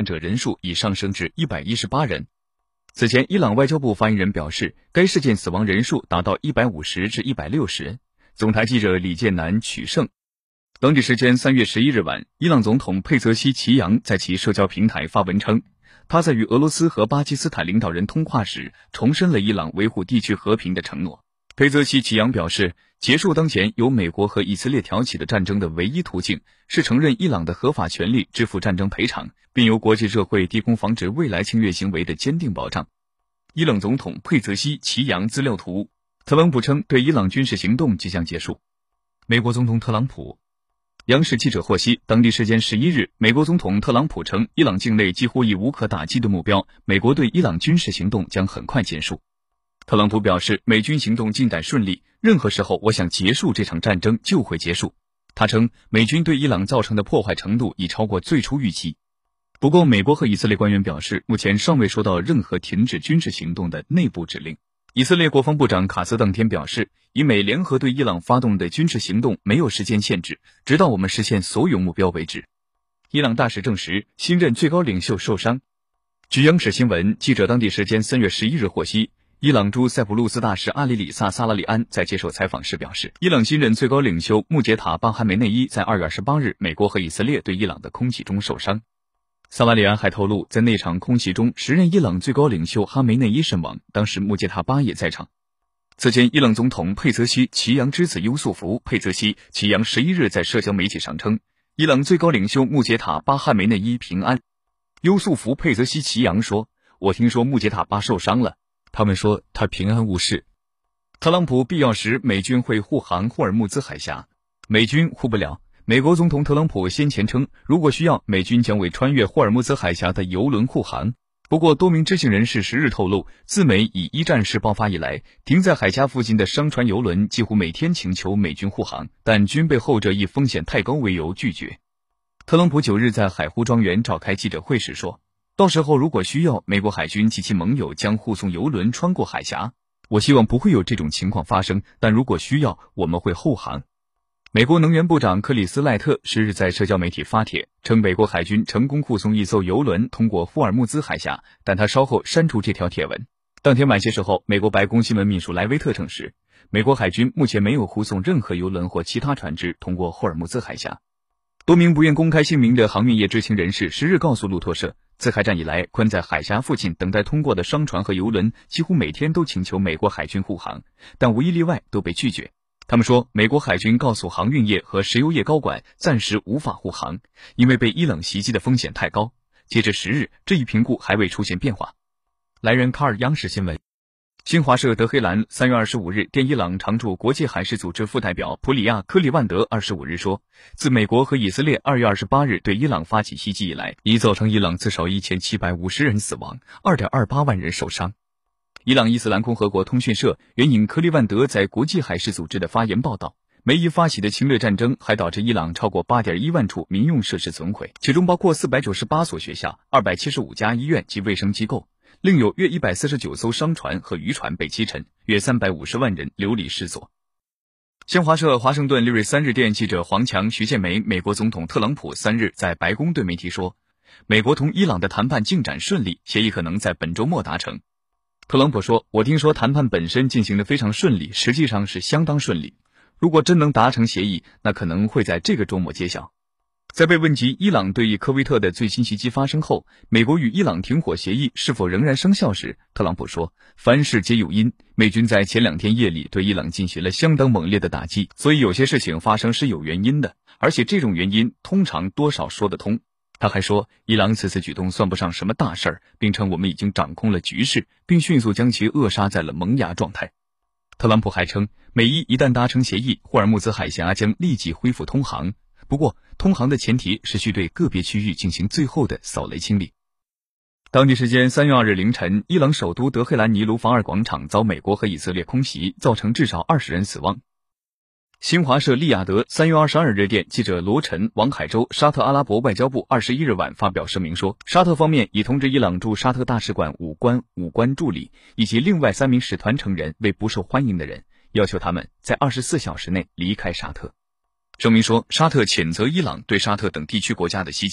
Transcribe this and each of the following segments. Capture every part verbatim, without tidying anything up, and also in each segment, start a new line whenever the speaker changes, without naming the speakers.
者人数已上升至一百一十八人。此前，伊朗外交部发言人表示，该事件死亡人数达到一百五十至一百六十人。总台记者李建南取胜。当地时间三月十一日晚，伊朗总统佩泽西奇扬在其社交平台发文称，他在与俄罗斯和巴基斯坦领导人通话时，重申了伊朗维护地区和平的承诺。佩泽西奇扬表示，结束当前由美国和以色列挑起的战争的唯一途径是承认伊朗的合法权利支付战争赔偿，并由国际社会提供防止未来侵略行为的坚定保障。伊朗总统佩泽西奇扬资料图。特朗普称对伊朗军事行动即将结束。美国总统特朗普。央视记者获悉，当地时间十一日，美国总统特朗普称，伊朗境内几乎已无可打击的目标，美国对伊朗军事行动将很快结束。特朗普表示，美军行动进展顺利，任何时候我想结束这场战争就会结束。他称，美军对伊朗造成的破坏程度已超过最初预期。不过，美国和以色列官员表示，目前尚未收到任何停止军事行动的内部指令。以色列国防部长卡斯当天表示，以美联合对伊朗发动的军事行动没有时间限制，直到我们实现所有目标为止。伊朗大使证实，新任最高领袖受伤。据央视新闻，记者当地时间三月十一日获悉，伊朗驻塞浦路斯大使阿里里萨萨拉里安在接受采访时表示，伊朗新任最高领袖穆杰塔巴哈梅内伊在二月二十八日美国和以色列对伊朗的空袭中受伤。萨拉里安还透露，在那场空袭中，时任伊朗最高领袖哈梅内伊身亡，当时穆杰塔巴也在场。此前，伊朗总统佩泽西奇扬之子优素福佩泽西奇扬十一日在社交媒体上称，伊朗最高领袖穆杰塔巴哈梅内伊平安。优素福佩泽西奇扬说，我听说穆杰塔巴受伤了，他们说他平安无事。特朗普必要时美军会护航霍尔木兹海峡，美军护不了。美国总统特朗普先前称，如果需要，美军将为穿越霍尔木兹海峡的油轮护航。不过，多名知情人士十日透露，自美以一战事爆发以来，停在海峡附近的商船油轮几乎每天请求美军护航，但均被后者以风险太高为由拒绝。特朗普九日在海湖庄园召开记者会时说，到时候如果需要，美国海军及其盟友将护送油轮穿过海峡。我希望不会有这种情况发生，但如果需要，我们会护航。美国能源部长克里斯赖特十日在社交媒体发帖称，美国海军成功护送一艘油轮通过霍尔木兹海峡，但他稍后删除这条帖文。当天晚些时候，美国白宫新闻秘书莱维特证实，美国海军目前没有护送任何油轮或其他船只通过霍尔木兹海峡。多名不愿公开姓名的航运业知情人士十日告诉路透社，自开战以来，困在海峡附近等待通过的商船和油轮几乎每天都请求美国海军护航，但无一例外都被拒绝。他们说，美国海军告诉航运业和石油业高管，暂时无法护航，因为被伊朗袭击的风险太高。截至十日，这一评估还未出现变化。来源卡尔央视新闻。新华社德黑兰三月二十五日电伊朗常驻国际海事组织副代表普里亚科利万德二十五日说，自美国和以色列二月二十八日对伊朗发起袭击以来，已造成伊朗至少一千七百五十人死亡，二点二八万人受伤。伊朗伊斯兰共和国通讯社援引科利万德在国际海事组织的发言报道，梅伊发起的侵略战争还导致伊朗超过 八点一万处民用设施损毁，其中包括四百九十八所学校、二百七十五家医院及卫生机构，另有约一百四十九艘商船和渔船被击沉，约三百五十万人流离失所。新华社华盛顿利瑞三日电记者黄强、徐建梅，美国总统特朗普三日在白宫对媒体说，美国同伊朗的谈判进展顺利，协议可能在本周末达成。特朗普说，我听说谈判本身进行得非常顺利，实际上是相当顺利。如果真能达成协议，那可能会在这个周末揭晓。在被问及伊朗对科威特的最新袭击发生后，美国与伊朗停火协议是否仍然生效时，特朗普说，凡事皆有因，美军在前两天夜里对伊朗进行了相当猛烈的打击，所以有些事情发生是有原因的，而且这种原因通常多少说得通。他还说，伊朗此次举动算不上什么大事儿，并称我们已经掌控了局势，并迅速将其扼杀在了萌芽状态。特朗普还称，美伊一旦达成协议，霍尔木兹海峡将立即恢复通航，不过通航的前提是需对个别区域进行最后的扫雷清理。当地时间三月二日凌晨，伊朗首都德黑兰尼卢法尔广场遭美国和以色列空袭，造成至少二十人死亡。新华社利雅得三月二十二日电记者罗晨、王海洲，沙特阿拉伯外交部二十一日晚发表声明说，沙特方面已通知伊朗驻沙特大使馆武官、武官助理以及另外三名使团成员为不受欢迎的人，要求他们在二十四小时内离开沙特。声明说，沙特谴责伊朗对沙特等地区国家的袭击，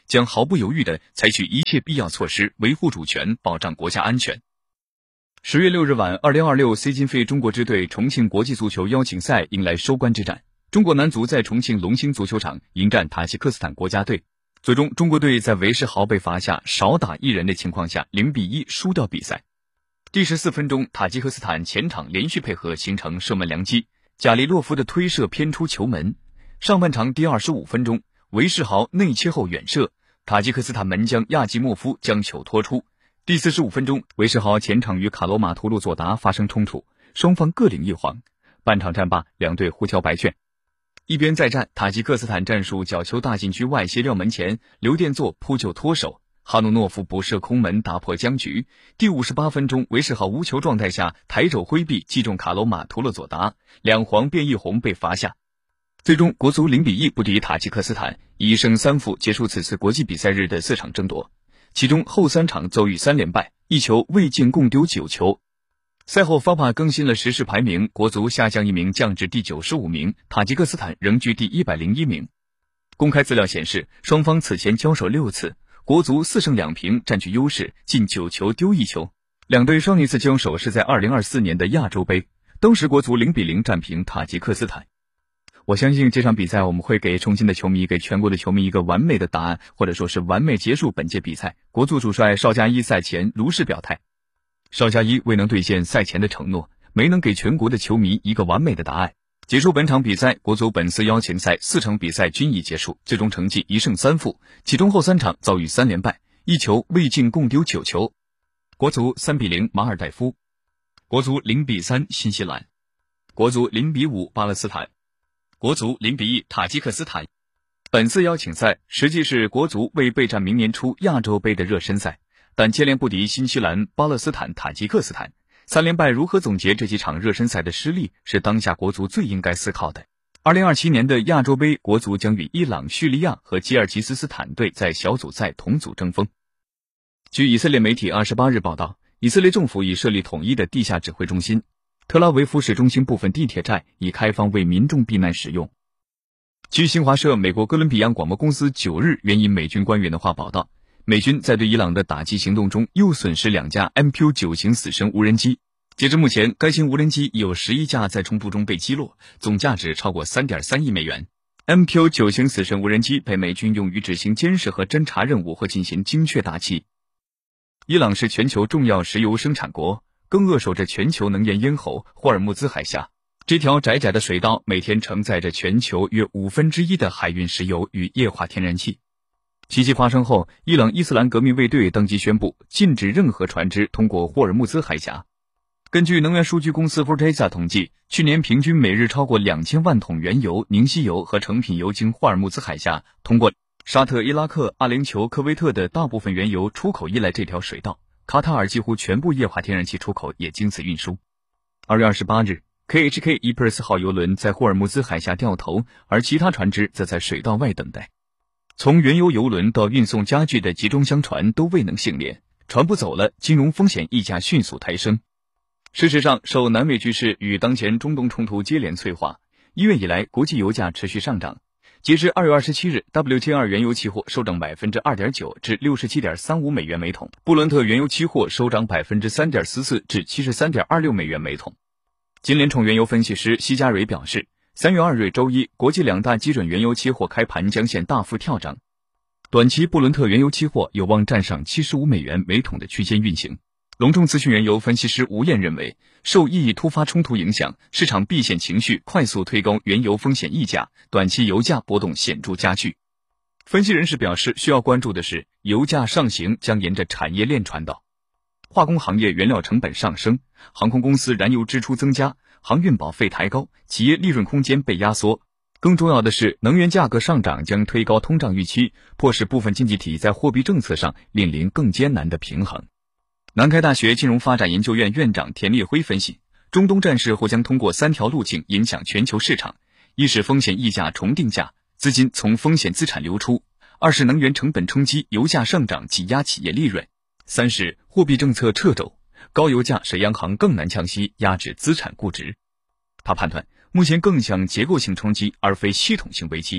将毫不犹豫地采取一切必要措施，维护主权，保障国家安全。十月六日晚，二零二六 C 金杯中国支队重庆国际足球邀请赛迎来收官之战。中国男足在重庆龙兴足球场迎战塔吉克斯坦国家队，最终中国队在韦世豪被罚下少打一人的情况下零比一输掉比赛。第十四分钟，塔吉克斯坦前场连续配合形成射门良机，贾利洛夫的推射偏出球门。上半场第二十五分钟，韦世豪内切后远射，塔吉克斯坦门将亚吉莫夫将球拖出。第四十五分钟，韦世豪前场与卡罗马图路佐达发生冲突，双方各领一黄。半场战罢，两队互交白卷。一边再战，塔吉克斯坦战术角球大禁区外斜吊门前，刘殿座扑救脱手，哈努诺夫补射空门打破僵局。第五十八分钟，韦世豪无球状态下抬肘挥臂击中卡罗马图勒佐达，两黄变一红被罚下。最终国足零比一不敌塔吉克斯坦，以一胜三负结束此次国际比赛日的四场争夺，其中后三场遭遇三连败，一球未进共丢九球。赛后 F I F A 更新了时事排名，国足下降一名降至第九十五名，塔吉克斯坦仍居第一百零一名。公开资料显示，双方此前交手六次，国足四胜两平占据优势，进九球丢一球。两队上一次交手是在二零二四年的亚洲杯，当时国足零比零战平塔吉克斯坦。我相信这场比赛我们会给重庆的球迷，给全国的球迷一个完美的答案，或者说是完美结束本届比赛。国足主帅邵佳一赛前如实表态，邵佳一未能兑现赛前的承诺，没能给全国的球迷一个完美的答案。结束本场比赛，国足本次邀请赛四场比赛均已结束，最终成绩一胜三负，其中后三场遭遇三连败，一球未进共丢九球。国足三比零马尔代夫，国足零比三新西兰，国足零比五巴勒斯坦，国足零比一塔吉克斯坦。本次邀请赛实际是国足为备战明年初亚洲杯的热身赛，但接连不敌新西兰、巴勒斯坦、塔吉克斯坦，三连败如何总结这几场热身赛的失利，是当下国足最应该思考的。二零二七年的亚洲杯，国足将与伊朗、叙利亚和吉尔吉斯斯坦队在小组赛同组争锋。据以色列媒体二十八日报道，以色列政府已设立统一的地下指挥中心，特拉维夫市中心部分地铁站已开放为民众避难使用。据新华社美国哥伦比亚广播公司九日援引美军官员的话报道，美军在对伊朗的打击行动中又损失两架 M Q 九 型死神无人机。截至目前，该型无人机已有十一架在冲突中被击落，总价值超过 三点三亿美元。M Q 九 型死神无人机被美军用于执行监视和侦察任务或进行精确打击。伊朗是全球重要石油生产国，更扼守着全球能源咽喉霍尔木兹海峡。这条窄窄的水道每天承载着全球约五分之一的海运石油与液化天然气。袭击发生后，伊朗伊斯兰革命卫队当即宣布禁止任何船只通过霍尔木兹海峡。根据能源数据公司 Fortesa 统计，去年平均每日超过两千万桶原油、凝稀油和成品油经霍尔木兹海峡通过。沙特、伊拉克、阿联酋、科威特的大部分原油出口依赖这条水道，卡塔尔几乎全部液化天然气出口也经此运输。二月二十八日 K H K Epirus 号油轮在霍尔木兹海峡掉头，而其他船只则在水道外等待。从原油油轮到运送家具的集装箱船都未能幸免，船不走了，金融风险溢价迅速抬升。事实上，受南美局势与当前中东冲突接连催化，一月以来国际油价持续上涨。截至二月二十七日 ，W T I 原油期货收涨 百分之二点九 至 六十七点三五美元每桶，布伦特原油期货收涨 百分之三点四四 至 七十三点二六美元每桶。金联宠原油分析师西加蕊表示，三月二日周一，国际两大基准原油期货开盘将现大幅跳涨，短期布伦特原油期货有望站上七十五美元每桶的区间运行。隆重资讯原油分析师吴燕认为，受意义突发冲突影响，市场避险情绪快速推高原油风险溢价，短期油价波动显著加剧。分析人士表示，需要关注的是，油价上行将沿着产业链传导。化工行业原料成本上升，航空公司燃油支出增加，航运保费抬高，企业利润空间被压缩。更重要的是，能源价格上涨将推高通胀预期，迫使部分经济体在货币政策上面临更艰难的平衡。南开大学金融发展研究院院长田烈辉分析，中东战事或将通过三条路径影响全球市场：一是风险溢价重定价，资金从风险资产流出；二是能源成本冲击，油价上涨挤压企业利润；三是货币政策掣肘，高油价使央行更难降息，压制资产估值。他判断，目前更像结构性冲击而非系统性危机。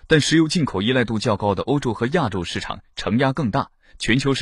但石油进口依赖度较高的欧洲和亚洲市场承压更大，全球